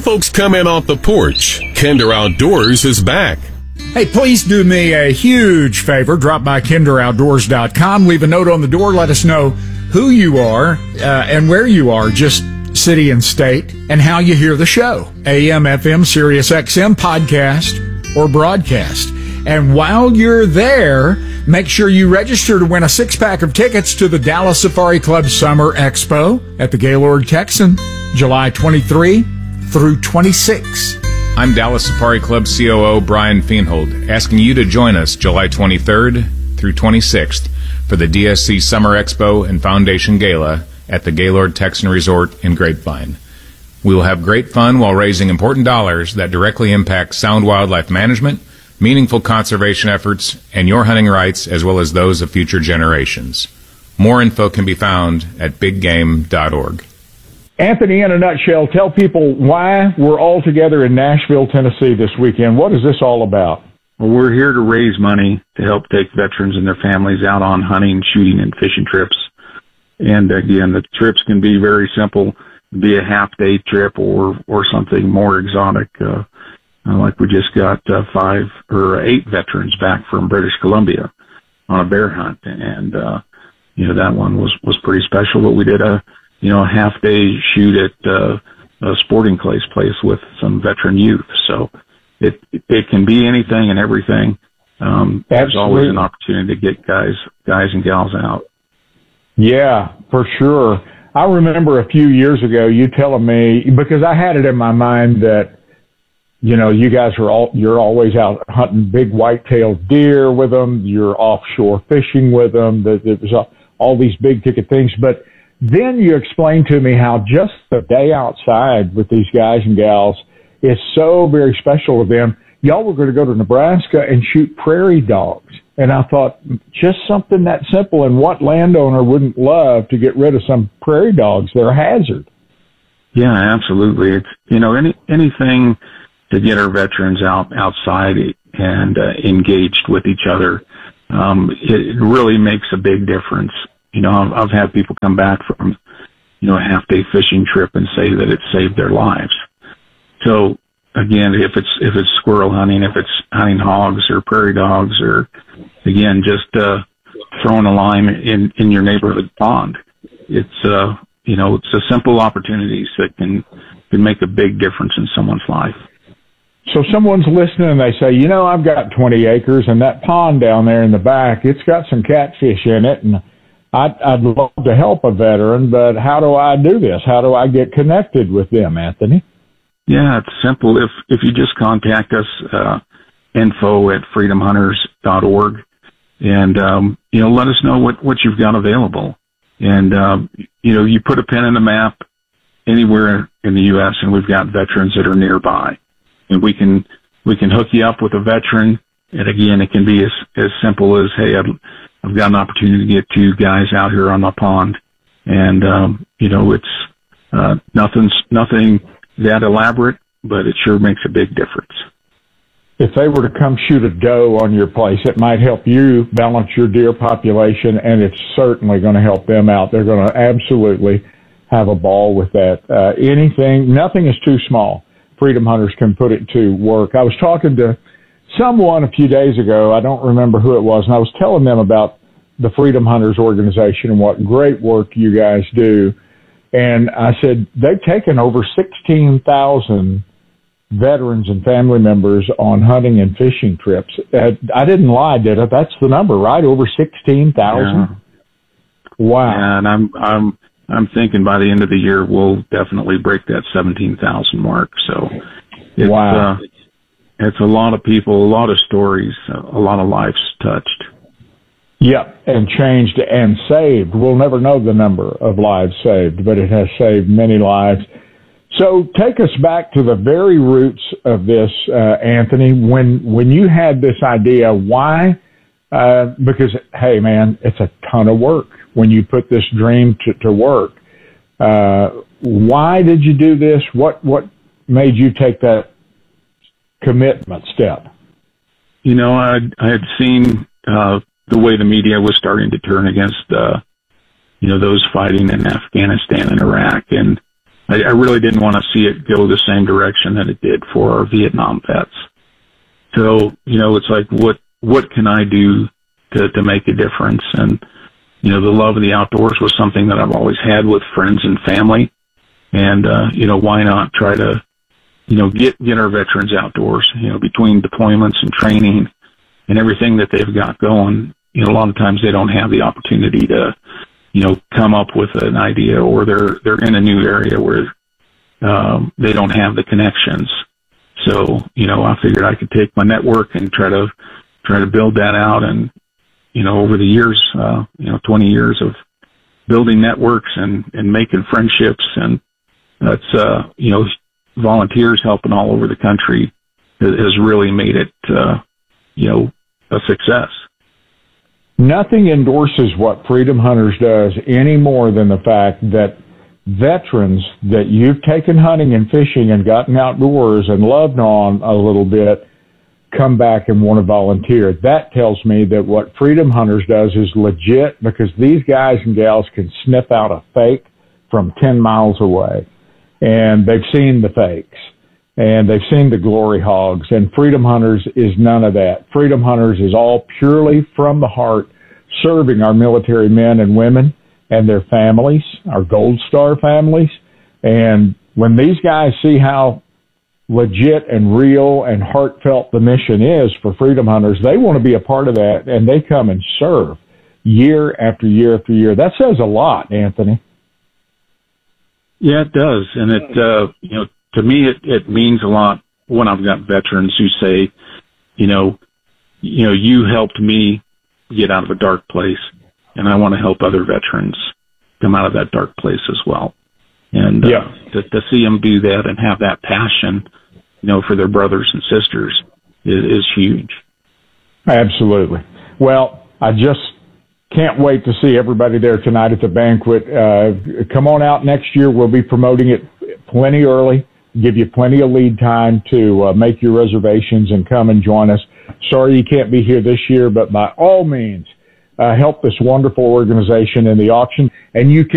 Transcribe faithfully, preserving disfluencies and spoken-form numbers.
folks come in off the porch. Kinder Outdoors is back. Hey, please do me a huge favor. Drop by kinder outdoors dot com. Leave a note on the door. Let us know who you are uh, and where you are, just city and state, and how you hear the show. A M, F M, Sirius X M, podcast, or broadcast. And while you're there, make sure you register to win a six-pack of tickets to the Dallas Safari Club Summer Expo at the Gaylord Texan, July twenty-third through twenty-sixth. I'm Dallas Safari Club C O O Brian Feenhold, asking you to join us July twenty-third through twenty-sixth for the D S C Summer Expo and Foundation Gala at the Gaylord Texan Resort in Grapevine. We will have great fun while raising important dollars that directly impact sound wildlife management, meaningful conservation efforts, and your hunting rights as well as those of future generations. More info can be found at big game dot org. Anthony, in a nutshell, tell people why we're all together in Nashville, Tennessee this weekend. What is this all about? Well, we're here to raise money to help take veterans and their families out on hunting, shooting, and fishing trips. And again, the trips can be very simple, be a half-day trip or or something more exotic. Uh, like we just got uh, five or eight veterans back from British Columbia on a bear hunt, and uh, you know that one was was pretty special. But we did a you know a half-day shoot at uh, a sporting clays place with some veteran youth. So it it can be anything and everything. Um, there's always an opportunity to get guys guys and gals out. Yeah, for sure. I remember a few years ago you telling me, because I had it in my mind that, you know, you guys are all, you're always out hunting big white-tailed deer with them. You're offshore fishing with them. There's all, all these big ticket things. But then you explained to me how just the day outside with these guys and gals is so very special to them. Y'all were going to go to Nebraska and shoot prairie dogs. And I thought, just something that simple, and what landowner wouldn't love to get rid of some prairie dogs? They're a hazard. Yeah, absolutely. It's, you know, any, anything to get our veterans out outside and uh, engaged with each other. Um, it, it really makes a big difference. You know, I've, I've had people come back from, you know, a half day fishing trip and say that it saved their lives. So again, if it's, if it's squirrel hunting, if it's hunting hogs or prairie dogs, or again, just, uh, throwing a line in, in your neighborhood pond, it's, uh, you know, it's the simple opportunities that can, can make a big difference in someone's life. So someone's listening and they say, you know, I've got twenty acres and that pond down there in the back, it's got some catfish in it, and I'd, I'd love to help a veteran, but how do I do this? How do I get connected with them, Anthony? Yeah, it's simple. If, if you just contact us, uh, info at freedom hunters dot org, and, um, you know, let us know what, what you've got available. And, um, you know, you put a pin in the map anywhere in the U S and we've got veterans that are nearby, and we can, we can hook you up with a veteran. And again, it can be as, as simple as, hey, I've, I've got an opportunity to get two guys out here on my pond. And, um, you know, it's, uh, nothing's, nothing that elaborate, but it sure makes a big difference. If they were to come shoot a doe on your place, it might help you balance your deer population, and it's certainly going to help them out. They're going to absolutely have a ball with that. Uh, anything, nothing is too small. Freedom Hunters can put it to work. I was talking to someone a few days ago, I don't remember who it was, and I was telling them about the Freedom Hunters organization and what great work you guys do. And I said, they've taken over sixteen thousand veterans and family members on hunting and fishing trips. Uh, I didn't lie, did I? That's the number, right? Over sixteen thousand? Yeah. Wow. Yeah, and I'm, I'm, I'm thinking by the end of the year, we'll definitely break that seventeen thousand mark. So it's, wow. Uh, it's a lot of people, a lot of stories, a lot of lives touched. Yep, and changed and saved. We'll never know the number of lives saved, but it has saved many lives. So take us back to the very roots of this, uh, Anthony. When when you had this idea, why? Uh, because, hey, man, it's a ton of work when you put this dream to, to work. Uh, why did you do this? What what made you take that commitment step? You know, I I had seen uh, the way the media was starting to turn against, uh, you know, those fighting in Afghanistan and Iraq, and I, I really didn't want to see it go the same direction that it did for our Vietnam vets. So, you know, it's like, what, what can I do to, to make a difference? And, you know, the love of the outdoors was something that I've always had with friends and family. And, uh, you know, why not try to, you know, get, get our veterans outdoors, you know, between deployments and training and everything that they've got going. You know, a lot of times they don't have the opportunity to, you know, come up with an idea, or they're, they're in a new area where, um, they don't have the connections. So, you know, I figured I could take my network and try to, try to build that out. And, you know, over the years, uh, you know, twenty years of building networks and, and making friendships, and that's, uh, you know, volunteers helping all over the country has really made it, uh, you know, a success. Nothing endorses what Freedom Hunters does any more than the fact that veterans that you've taken hunting and fishing and gotten outdoors and loved on a little bit come back and want to volunteer. That tells me that what Freedom Hunters does is legit, because these guys and gals can sniff out a fake from ten miles away. And they've seen the fakes, and they've seen the glory hogs, and Freedom Hunters is none of that. Freedom Hunters is all purely from the heart, serving our military men and women and their families, our Gold Star families. And when these guys see how legit and real and heartfelt the mission is for Freedom Hunters, they want to be a part of that, and they come and serve year after year after year. That says a lot, Anthony. Yeah, it does. And it, uh, you know, to me, it, it means a lot when I've got veterans who say, you know, you know, you helped me get out of a dark place, and I want to help other veterans come out of that dark place as well. And, uh, yeah. to, to see them do that and have that passion, you know, for their brothers and sisters is, is huge. Absolutely. Well, I just can't wait to see everybody there tonight at the banquet. Uh, come on out next year. We'll be promoting it plenty early, give you plenty of lead time to uh, make your reservations and come and join us. Sorry you can't be here this year, but by all means, uh, help this wonderful organization in the auction. And you can